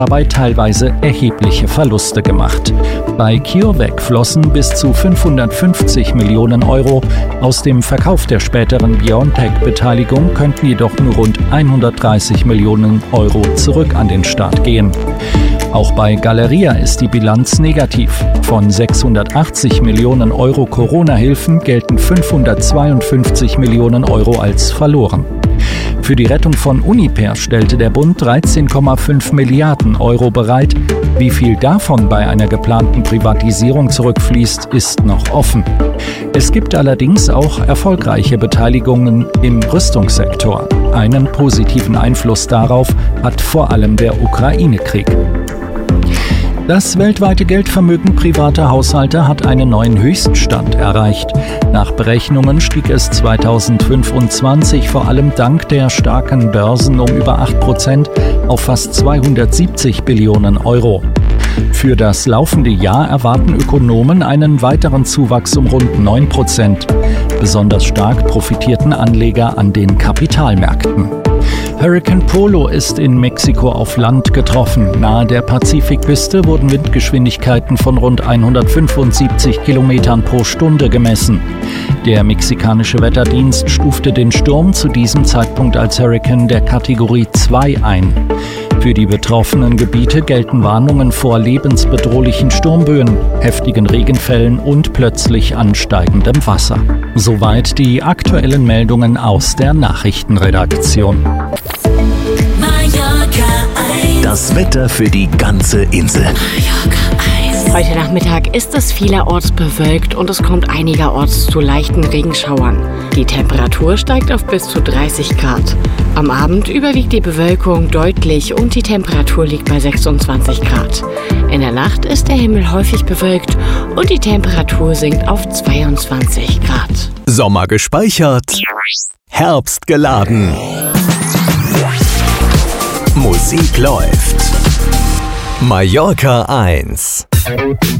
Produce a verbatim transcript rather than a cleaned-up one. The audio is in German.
dabei teilweise erhebliche Verluste gemacht. Bei CureVac flossen bis zu fünfhundertfünfzig Millionen Euro. Aus dem Verkauf der späteren BioNTech-Beteiligung könnten jedoch nur rund hundertdreißig Millionen Euro zurück an den Staat gehen. Auch bei Galeria ist die Bilanz negativ. Von sechshundertachtzig Millionen Euro Corona-Hilfen gelten fünfhundertzweiundfünfzig Millionen Euro als verloren. Für die Rettung von Uniper stellte der Bund dreizehn Komma fünf Milliarden Euro bereit. Wie viel davon bei einer geplanten Privatisierung zurückfließt, ist noch offen. Es gibt allerdings auch erfolgreiche Beteiligungen im Rüstungssektor. Einen positiven Einfluss darauf hat vor allem der Ukraine-Krieg. Das weltweite Geldvermögen privater Haushalte hat einen neuen Höchststand erreicht. Nach Berechnungen stieg es zweitausendfünfundzwanzig vor allem dank der starken Börsen um über acht Prozent auf fast zweihundertsiebzig Billionen Euro. Für das laufende Jahr erwarten Ökonomen einen weiteren Zuwachs um rund neun Prozent. Besonders stark profitierten Anleger an den Kapitalmärkten. Hurrikan Polo ist in Mexiko auf Land getroffen. Nahe der Pazifikküste wurden Windgeschwindigkeiten von rund hundertfünfundsiebzig Kilometern pro Stunde gemessen. Der mexikanische Wetterdienst stufte den Sturm zu diesem Zeitpunkt als Hurrikan der Kategorie zwei ein. Für die betroffenen Gebiete gelten Warnungen vor lebensbedrohlichen Sturmböen, heftigen Regenfällen und plötzlich ansteigendem Wasser. Soweit die aktuellen Meldungen aus der Nachrichtenredaktion. Das Wetter für die ganze Insel. Heute Nachmittag ist es vielerorts bewölkt und es kommt einigerorts zu leichten Regenschauern. Die Temperatur steigt auf bis zu dreißig Grad. Am Abend überwiegt die Bewölkung deutlich und die Temperatur liegt bei sechsundzwanzig Grad. In der Nacht ist der Himmel häufig bewölkt und die Temperatur sinkt auf zweiundzwanzig Grad. Sommer gespeichert, Herbst geladen. Musik läuft. Mallorca eins.